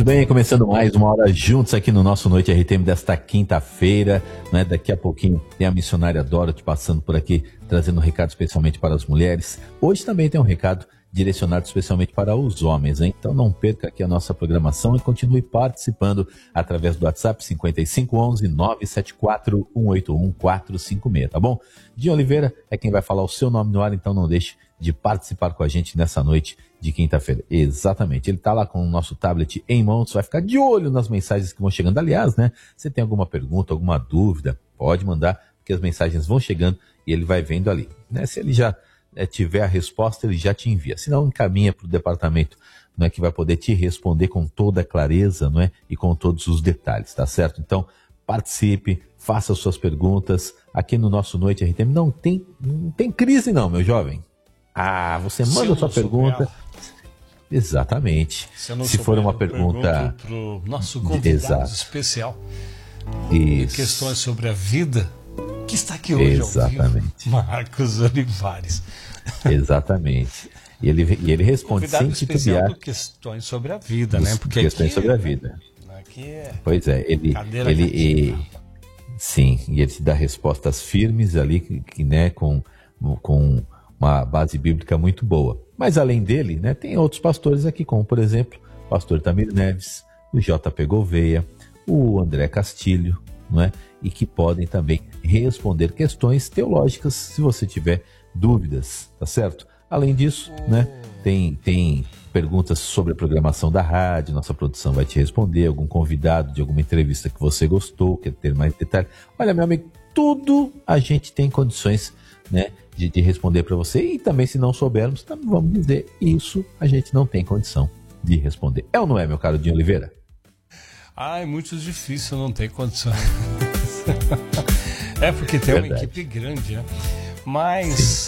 Muito bem, começando mais uma hora juntos aqui no nosso Noite RTM desta quinta-feira, né? Daqui a pouquinho tem a missionária Dorothy passando por aqui, trazendo um recado especialmente para as mulheres. Hoje também tem um recado direcionado especialmente para os homens, hein? Então não perca aqui a nossa programação e continue participando através do WhatsApp 5511-974-181-456, tá bom? Dinho Oliveira é quem vai falar o seu nome no ar, então não deixe de participar com a gente nessa noite de quinta-feira. Exatamente, ele tá lá com o nosso tablet em mãos, vai ficar de olho nas mensagens que vão chegando. Aliás, né, você tem alguma pergunta, alguma dúvida, pode mandar, porque as mensagens vão chegando e ele vai vendo ali, né? Se ele já tiver a resposta, ele já te envia. Se não, encaminha para o departamento, não é, que vai poder te responder com toda a clareza, não é, e com todos os detalhes, tá certo? Então, participe, faça suas perguntas. Aqui no nosso Noite RTM não tem crise não, meu jovem. Ah, você manda a sua pergunta. Exatamente. Se for uma pergunta para o nosso convidado especial, questões sobre a vida, que está aqui hoje exatamente, ao vivo, Marcos Olivares. Exatamente. E ele responde sem titubear. Questões sobre a vida, né? Porque questões aqui, sobre a vida. Aqui é. Pois é, sim, e ele te dá respostas firmes ali, que né, com uma base bíblica muito boa. Mas além dele, né, tem outros pastores aqui, como por exemplo, o pastor Tamir Neves, o JP Gouveia, o André Castilho, não é? E que podem também responder questões teológicas se você tiver dúvidas, tá certo? Além disso, né, tem perguntas sobre a programação da rádio, nossa produção vai te responder, algum convidado de alguma entrevista que você gostou, quer ter mais detalhes. Olha, meu amigo, tudo a gente tem condições, né, de responder para você, e também se não soubermos, também vamos dizer, isso a gente não tem condição de responder. É ou não é, meu caro Dinho Oliveira? É muito difícil, não tem condição. É porque tem uma equipe grande, né? Mas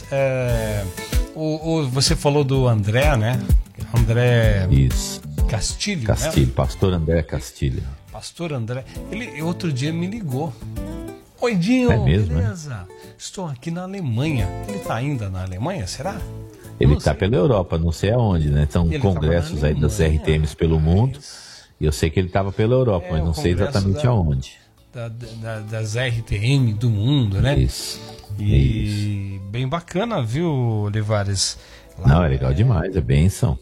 você falou do André, né? André Isso. Castilho, né? Pastor André Castilho. Pastor André. Ele outro dia me ligou. Oi, Dinho, mesmo, beleza? Estou aqui na Alemanha. Ele está ainda na Alemanha, será? Ele está pela Europa, não sei aonde, né? São congressos aí das RTMs pelo mundo. E eu sei que ele estava pela Europa, mas não sei exatamente aonde. Das RTM do mundo, né? Isso. E bem bacana, viu, Olivares? Não, é legal demais, é bênção.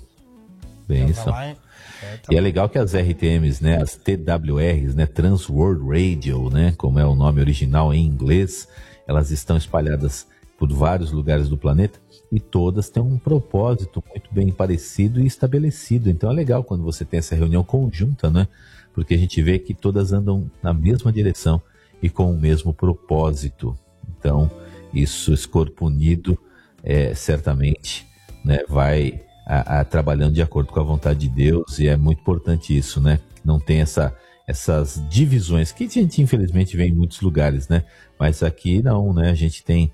E é legal que as RTMs, né, as TWRs, né, Trans World Radio, né, como é o nome original em inglês, elas estão espalhadas por vários lugares do planeta e todas têm um propósito muito bem parecido e estabelecido. Então é legal quando você tem essa reunião conjunta, né, porque a gente vê que todas andam na mesma direção e com o mesmo propósito. Então, esse corpo unido certamente, né, vai trabalhando de acordo com a vontade de Deus, e é muito importante isso, né? Não tem essas divisões que a gente infelizmente vê em muitos lugares, né? Mas aqui não, né? A gente tem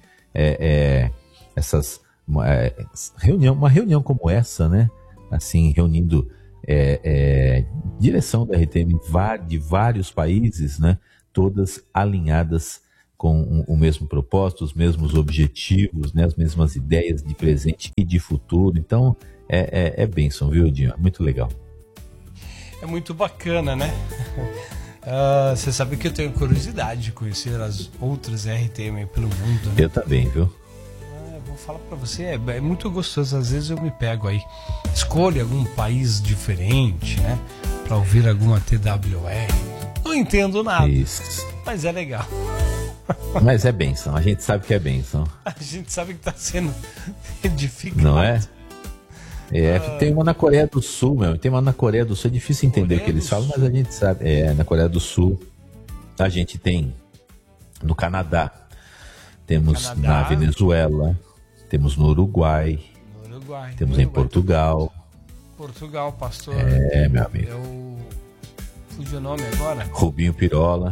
uma reunião como essa, né? Assim, reunindo direção da RTM de vários países, né? Todas alinhadas com o mesmo propósito, os mesmos objetivos, né? As mesmas ideias de presente e de futuro. Então, é bênção, viu, Dinho? Muito legal. É muito bacana, né? Você sabe que eu tenho curiosidade de conhecer as outras RTM pelo mundo, né? Eu também, viu? Vou falar pra você, é muito gostoso. Às vezes eu me pego aí, escolho algum país diferente, né? Pra ouvir alguma TWR. Não entendo nada, isso, mas é legal. Mas é bênção, a gente sabe que é bênção. A gente sabe que está sendo edificado. Não é? Tem uma na Coreia do Sul, tem uma na Coreia do Sul, é difícil entender o que eles falam, mas a gente sabe. Na Coreia do Sul, a gente tem no Canadá, temos na Venezuela, temos no Uruguai, temos em Portugal. Portugal, pastor. Meu amigo. Fugiu o nome agora? Rubinho Pirola.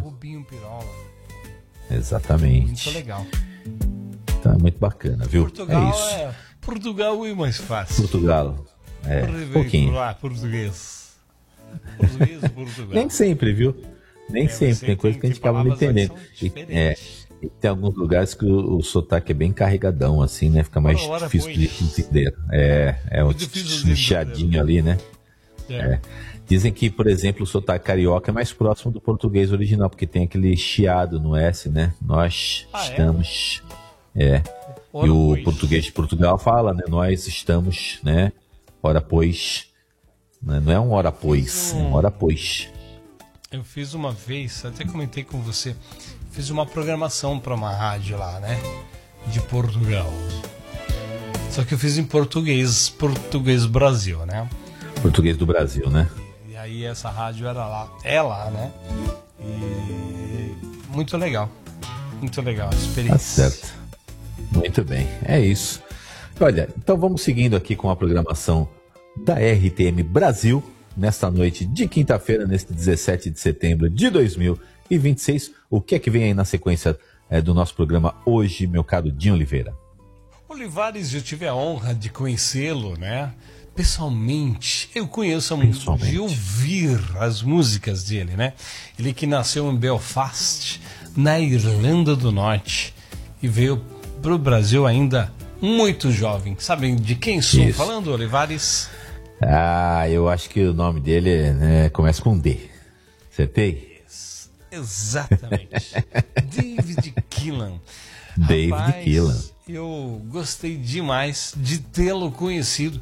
Exatamente. Muito legal. Tá muito bacana, viu? Portugal isso. Portugal é mais fácil. Portugal. Um pouquinho. Português, Portugal. Nem sempre, viu? Nem sempre. Tem coisa que a gente acaba não entendendo. E tem alguns lugares que o sotaque é bem carregadão, assim, né? Fica mais difícil de entender. É um lixadinho ali, né? Dizem que, por exemplo, o sotaque carioca é mais próximo do português original, porque tem aquele chiado no S, né? Nós estamos... E o português de Portugal fala, né? Nós estamos, né? Ora pois... Não é um ora pois, é um ora pois. Eu fiz uma vez, até comentei com você, fiz uma programação para uma rádio lá, né? De Portugal. Só que eu fiz em português Brasil, né? Português do Brasil, né? E aí essa rádio era lá, né? E muito legal a experiência. Tá certo. Muito bem, é isso. Olha, então vamos seguindo aqui com a programação da RTM Brasil, nesta noite de quinta-feira, neste 17 de setembro de 2026. O que é que vem aí na sequência do nosso programa hoje, meu caro Dinho Oliveira? Olivares, eu tive a honra de conhecê-lo, né? Pessoalmente, eu conheço há muito de ouvir as músicas dele, né? Ele que nasceu em Belfast, na Irlanda do Norte, e veio para o Brasil ainda muito jovem. Sabem de quem estou falando, Olivares? Eu acho que o nome dele, né, começa com D. Acertei? Exatamente. David Keelan. David Keelan. Eu gostei demais de tê-lo conhecido.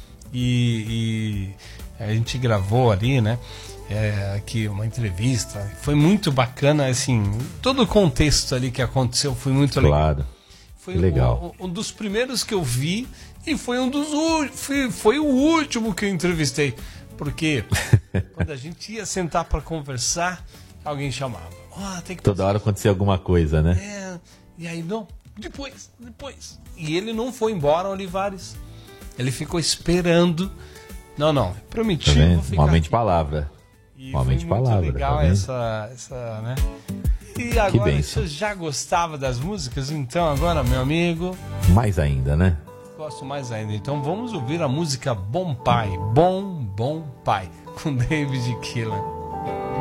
E a gente gravou ali, né? Aqui uma entrevista. Foi muito bacana, assim, todo o contexto ali que aconteceu foi muito legal. Claro. Foi legal. Um dos primeiros que eu vi e foi foi o último que eu entrevistei. Porque quando a gente ia sentar para conversar, alguém chamava. Tem que Toda hora acontecia alguma coisa, né? E aí, não, depois. E ele não foi embora, Olivares. Ele ficou esperando. Não, prometi. Tá vou ficar um homem aqui. de palavra. E um homem de palavra. Muito legal tá essa, né? E agora, você já gostava das músicas? Então agora, meu amigo... Mais ainda, né? Gosto mais ainda. Então vamos ouvir a música Bom Pai. Bom Pai, com David Keelan.